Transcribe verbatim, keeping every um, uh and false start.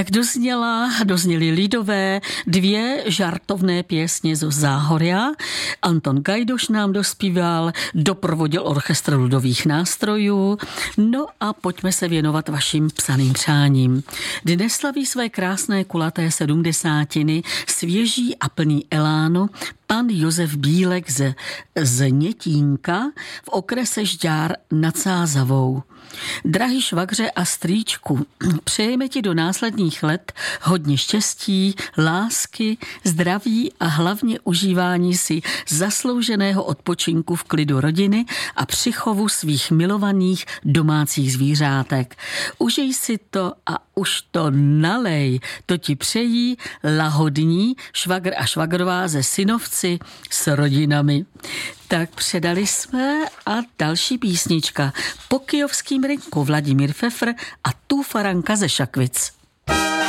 tak dozněla, dozněly lidové dvě žartovné pěsně zo Záhoria. Anton Gajdoš nám dospíval, doprovodil orchestr ludových nástrojů. No a pojďme se věnovat vašim psaným přáním. Dnes slaví své krásné kulaté sedmdesátiny, svěží a plný elánu pan Josef Bílek ze Znětínka v okrese Žďár nad Sázavou. Drahý švagře a strýčku, přejeme ti do následních let hodně štěstí, lásky, zdraví a hlavně užívání si zaslouženého odpočinku v klidu rodiny a při chovu svých milovaných domácích zvířátek. Užij si to a už to nalej, to ti přejí lahodní švagr a švagrová ze Synovci s rodinami. Tak předali jsme a další písnička. Po kyjovským rynku Vladimír Fefr a tu faranka ze Šakvic.